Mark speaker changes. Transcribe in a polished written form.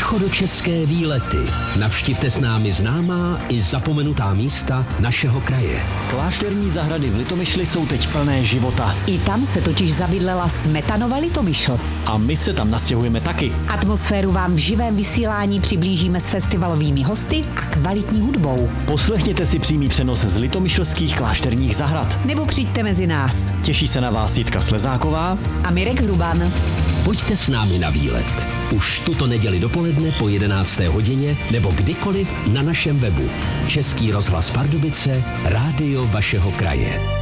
Speaker 1: Východočeské výlety. Navštivte s námi známá i zapomenutá místa našeho kraje.
Speaker 2: Klášterní zahrady v Litomyšli jsou teď plné života.
Speaker 3: I tam se totiž zabydlela Smetanova Litomyšl.
Speaker 2: A my se tam nastěhujeme taky.
Speaker 3: Atmosféru vám v živém vysílání přiblížíme s festivalovými hosty a kvalitní hudbou.
Speaker 2: Poslechněte si přímý přenos z litomyšlských klášterních zahrad.
Speaker 3: Nebo přijďte mezi nás.
Speaker 2: Těší se na vás Jitka Slezáková
Speaker 3: A Mirek Hruban.
Speaker 1: Pojďte s námi na výlet. Už tuto neděli dopoledne po 11. hodině nebo kdykoliv na našem webu. Český rozhlas Pardubice, rádio vašeho kraje.